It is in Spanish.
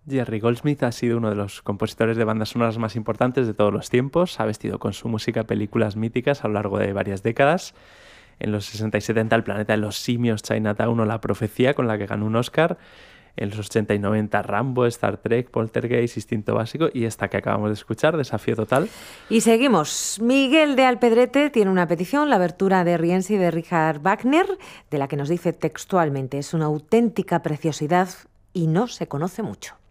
Jerry Goldsmith ha sido uno de los compositores de bandas sonoras más importantes de todos los tiempos. Ha vestido con su música películas míticas a lo largo de varias décadas. En los 60 y 70, El planeta de los simios, Chinatown o La profecía, con la que ganó un Oscar. En los 80 y 90, Rambo, Star Trek, Poltergeist, Instinto básico y esta que acabamos de escuchar, Desafío total. Y seguimos. Miguel de Alpedrete tiene una petición, la abertura de Rienzi de Richard Wagner, de la que nos dice textualmente: es una auténtica preciosidad y no se conoce mucho.